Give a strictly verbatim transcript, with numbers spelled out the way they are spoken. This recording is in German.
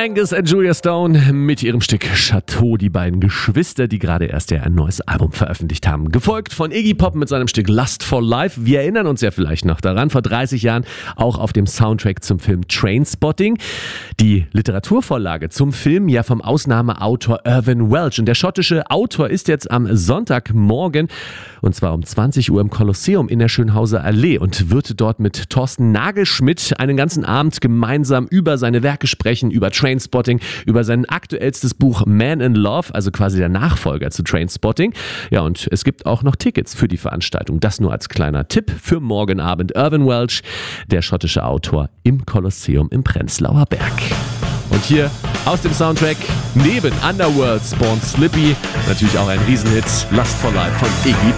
Angus und Julia Stone mit ihrem Stück Chateau, die beiden Geschwister, die gerade erst ja ein neues Album veröffentlicht haben. Gefolgt von Iggy Pop mit seinem Stück Lust for Life. Wir erinnern uns ja vielleicht noch daran, vor dreißig Jahren auch auf dem Soundtrack zum Film Trainspotting. Die Literaturvorlage zum Film ja vom Ausnahmeautor Irvine Welsh. Und der schottische Autor ist jetzt am Sonntagmorgen, und zwar um zwanzig Uhr im Kolosseum in der Schönhauser Allee, und wird dort mit Thorsten Nagelschmidt einen ganzen Abend gemeinsam über seine Werke sprechen, über Trainspotting, über sein aktuellstes Buch Man in Love, also quasi der Nachfolger zu Trainspotting. Ja, und es gibt auch noch Tickets für die Veranstaltung. Das nur als kleiner Tipp für morgen Abend. Irvine Welsh, der schottische Autor, im Kolosseum im Prenzlauer Berg. Und hier aus dem Soundtrack neben Underworld Spawn Slippy natürlich auch ein Riesenhit, Lust for Life von Iggy